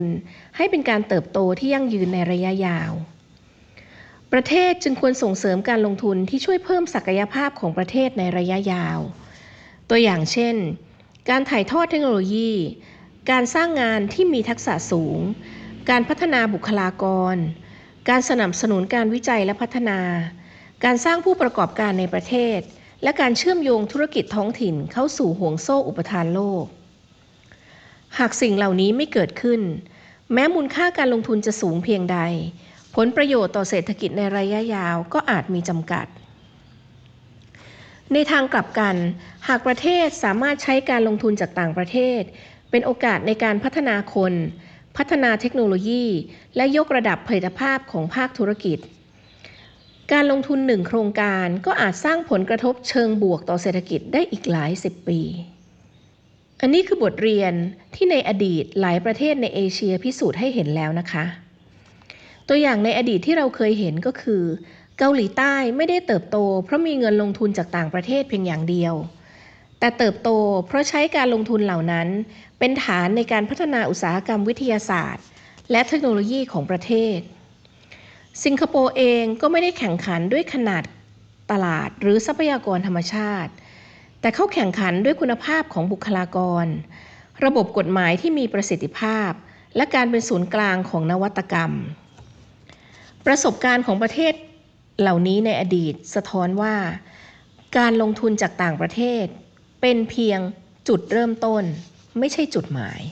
ให้เป็นการเติบโตที่ยั่งยืนในระยะยาวประเทศจึงควรส่งเสริมการลงทุนที่ช่วยเพิ่มศักยภาพของประเทศในระยะยาวตัวอย่างเช่นการถ่ายทอดเทคโนโลยีการสร้างงานที่มีทักษะสูงการพัฒนาบุคลากรการสนับสนุนการวิจัยและพัฒนาการสร้างผู้ประกอบการในประเทศและการเชื่อมโยงธุรกิจท้องถิ่นเข้าสู่ห่วงโซ่อุปทานโลกหากสิ่งเหล่านี้ไม่เกิดขึ้นแม้มูลค่าการลงทุนจะสูงเพียงใดผลประโยชน์ต่อเศรษฐกิจในระยะยาวก็อาจมีจำกัดในทางกลับกันหากประเทศสามารถใช้การลงทุนจากต่างประเทศเป็นโอกาสในการพัฒนาคนพัฒนาเทคโนโลยีและยกระดับผลิตภาพของภาคธุรกิจการลงทุน1โครงการก็อาจสร้างผลกระทบเชิงบวกต่อเศรษฐกิจได้อีกหลาย10 ปีอันนี้คือบทเรียนที่ในอดีตหลายประเทศในเอเชียพิสูจน์ให้เห็นแล้วนะคะตัวอย่างในอดีตที่เราเคยเห็นก็คือเกาหลีใต้ไม่ได้เติบโตเพราะมีเงินลงทุนจากต่างประเทศเพียงอย่างเดียวแต่เติบโตเพราะใช้การลงทุนเหล่านั้นเป็นฐานในการพัฒนาอุตสาหกรรมวิทยาศาสตร์และเทคโนโลยีของประเทศสิงคโปร์เองก็ไม่ได้แข่งขันด้วยขนาดตลาดหรือทรัพยากรธรรมชาติแต่เขาแข่งขันด้วยคุณภาพของบุคลากรระบบกฎหมายที่มีประสิทธิภาพและการเป็นศูนย์กลางของนวัตกรรมประสบการณ์ของประเทศเหล่านี้ในอดีตสะท้อนว่าการลงทุนจากต่างประเทศเป็นเพียงจุดเริ่มต้นไม่ใช่จุดหมาย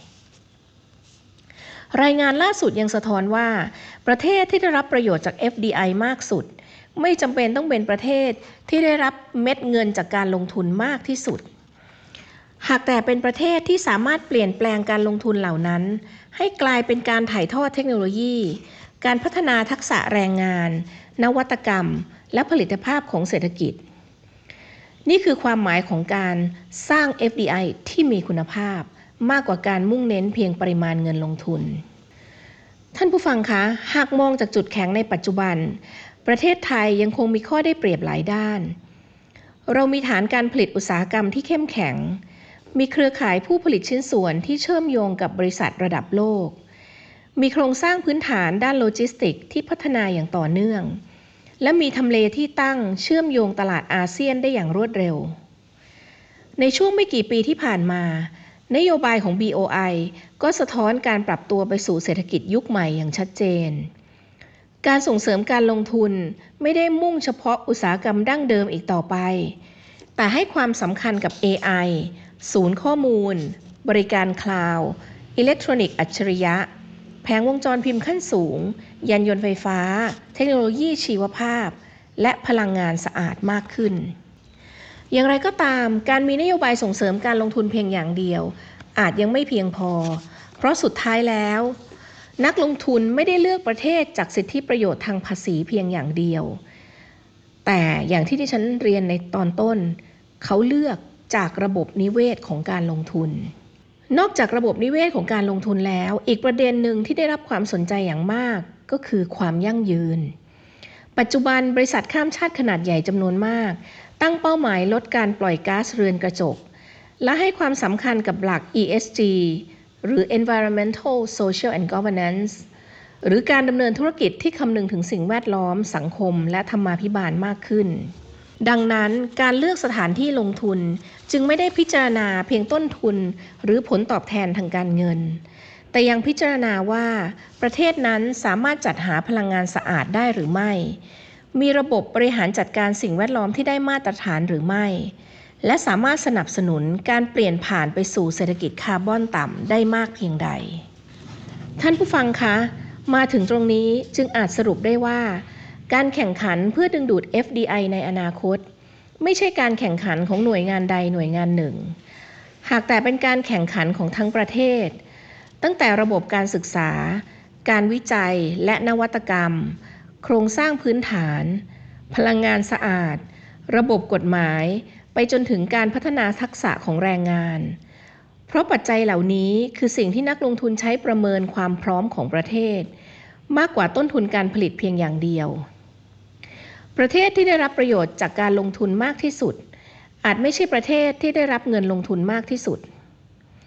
รายงานล่าสุดยังสะท้อนว่าประเทศที่ได้รับประโยชน์จาก FDI มากสุดไม่จำเป็นต้องเป็นประเทศที่ได้รับเม็ดเงินจากการลงทุนมากที่สุดหากแต่เป็นประเทศที่สามารถเปลี่ยนแปลงการลงทุนเหล่านั้นให้กลายเป็นการถ่ายทอดเทคโนโลยีการพัฒนาทักษะแรงงานนวัตกรรมและผลิตภาพของเศรษฐกิจนี่คือความหมายของการสร้าง FDI ที่มีคุณภาพมากกว่าการมุ่งเน้นเพียงปริมาณเงินลงทุนท่านผู้ฟังคะหากมองจากจุดแข็งในปัจจุบันประเทศไทยยังคงมีข้อได้เปรียบหลายด้านเรามีฐานการผลิตอุตสาหกรรมที่เข้มแข็งมีเครือข่ายผู้ผลิตชิ้นส่วนที่เชื่อมโยงกับบริษัทระดับโลกมีโครงสร้างพื้นฐานด้านโลจิสติกส์ที่พัฒนาอย่างต่อเนื่องและมีทำเลที่ตั้งเชื่อมโยงตลาดอาเซียนได้อย่างรวดเร็วในช่วงไม่กี่ปีที่ผ่านมานโยบายของ BOI ก็สะท้อนการปรับตัวไปสู่เศรษฐกิจยุคใหม่อย่างชัดเจนการส่งเสริมการลงทุนไม่ได้มุ่งเฉพาะอุตสาหกรรมดั้งเดิมอีกต่อไปแต่ให้ความสำคัญกับ AI ศูนย์ข้อมูลบริการคลาวด์อิเล็กทรอนิกส์อัจฉริยะแผงวงจรพิมพ์ขั้นสูงยานยนต์ไฟฟ้าเทคโนโลยีชีวภาพและพลังงานสะอาดมากขึ้นอย่างไรก็ตามการมีนโยบายส่งเสริมการลงทุนเพียงอย่างเดียวอาจยังไม่เพียงพอเพราะสุดท้ายแล้วนักลงทุนไม่ได้เลือกประเทศจากสิทธิประโยชน์ทางภาษีเพียงอย่างเดียวแต่อย่างที่ดิฉันเรียนในตอนต้นเขาเลือกจากระบบนิเวศของการลงทุนนอกจากระบบนิเวศของการลงทุนแล้วอีกประเด็นหนึ่งที่ได้รับความสนใจอย่างมากก็คือความยั่งยืนปัจจุบันบริษัทข้ามชาติขนาดใหญ่จำนวนมากตั้งเป้าหมายลดการปล่อยก๊าซเรือนกระจกและให้ความสำคัญกับหลัก ESG หรือ Environmental Social and Governance หรือการดำเนินธุรกิจที่คำนึงถึงสิ่งแวดล้อมสังคมและธรรมาภิบาลมากขึ้นดังนั้นการเลือกสถานที่ลงทุนจึงไม่ได้พิจารณาเพียงต้นทุนหรือผลตอบแทนทางการเงินแต่ยังพิจารณาว่าประเทศนั้นสามารถจัดหาพลังงานสะอาดได้หรือไม่มีระบบบริหารจัดการสิ่งแวดล้อมที่ได้มาตรฐานหรือไม่และสามารถสนับสนุนการเปลี่ยนผ่านไปสู่เศรษฐกิจคาร์บอนต่ำได้มากเพียงใดท่านผู้ฟังคะมาถึงตรงนี้จึงอาจสรุปได้ว่าการแข่งขันเพื่อดึงดูด FDI ในอนาคตไม่ใช่การแข่งขันของหน่วยงานใดหน่วยงานหนึ่งหากแต่เป็นการแข่งขันของทั้งประเทศตั้งแต่ระบบการศึกษาการวิจัยและนวัตกรรมโครงสร้างพื้นฐานพลังงานสะอาดระบบกฎหมายไปจนถึงการพัฒนาทักษะของแรงงานเพราะปัจจัยเหล่านี้คือสิ่งที่นักลงทุนใช้ประเมินความพร้อมของประเทศมากกว่าต้นทุนการผลิตเพียงอย่างเดียวประเทศที่ได้รับประโยชน์จากการลงทุนมากที่สุดอาจไม่ใช่ประเทศที่ได้รับเงินลงทุนมากที่สุด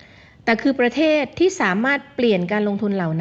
แต่คือประเทศที่สามารถเปลี่ยนการลงทุนเหล่านั้น